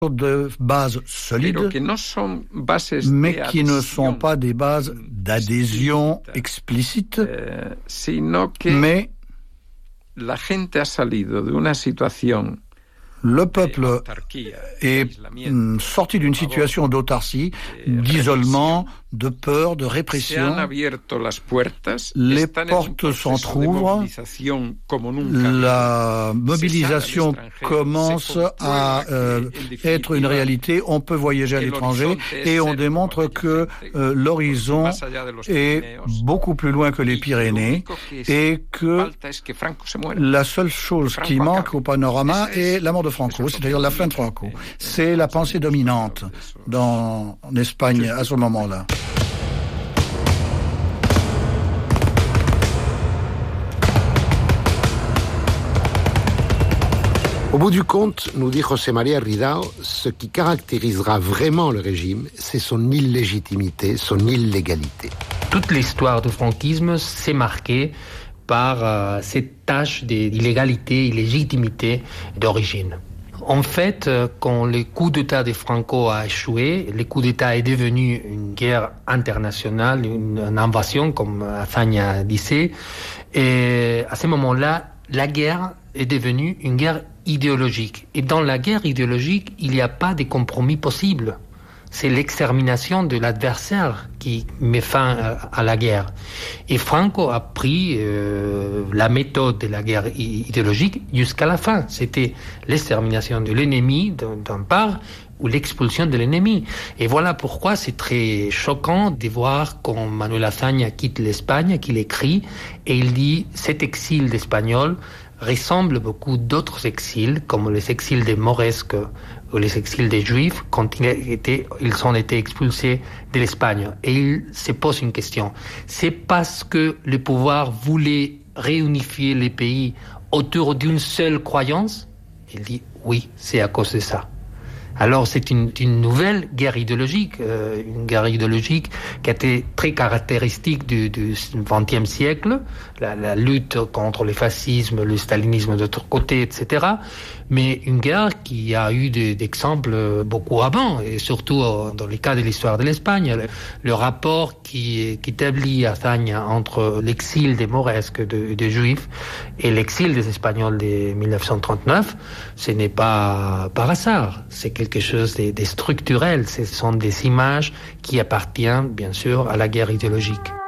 de bases solides, mais qui ne sont pas des bases d'adhésion explicite, mais le peuple est sorti d'une situation d'autarcie, d'isolement, de peur, de répression. Les portes s'entr'ouvrent, la mobilisation commence à être une réalité. On peut voyager à l'étranger et on démontre que l'horizon est beaucoup plus loin que les Pyrénées et que la seule chose qui manque au panorama est la mort de Franco, c'est-à-dire la fin de Franco. C'est la pensée dominante en Espagne à ce moment-là. Au bout du compte, nous dit José María Ridao, ce qui caractérisera vraiment le régime, c'est son illégitimité, son illégalité. Toute l'histoire du franquisme s'est marquée par cette tâche d'illégalité, illégitimité d'origine. En fait, quand le coup d'État de Franco a échoué, le coup d'État est devenu une guerre internationale, une invasion, comme Azaña disait, et à ce moment-là, la guerre est devenue une guerre idéologique. Et dans la guerre idéologique, il n'y a pas de compromis possible. C'est l'extermination de l'adversaire qui met fin à la guerre. Et Franco a pris la méthode de la guerre idéologique jusqu'à la fin. C'était l'extermination de l'ennemi d'un part ou l'expulsion de l'ennemi. Et voilà pourquoi c'est très choquant de voir quand Manuel Azaña quitte l'Espagne, qu'il écrit, et il dit « Cet exil d'Espagnol ressemble beaucoup d'autres exils, comme les exils des Moresques ou les exils des Juifs, quand ils ont été expulsés de l'Espagne. » Et il se pose une question. C'est parce que le pouvoir voulait réunifier les pays autour d'une seule croyance? Il dit oui, c'est à cause de ça. Alors c'est une nouvelle guerre idéologique, une guerre idéologique qui a été très caractéristique du XXe siècle, la lutte contre le fascisme, le stalinisme de l'autre côté, etc. Mais une guerre qui a eu d'exemples beaucoup avant, et surtout dans le cas de l'histoire de l'Espagne. Le rapport qui établit Azaña entre l'exil des Moresques des Juifs et l'exil des Espagnols de 1939, ce n'est pas par hasard, c'est quelque chose de structurel, ce sont des images qui appartiennent bien sûr à la guerre idéologique.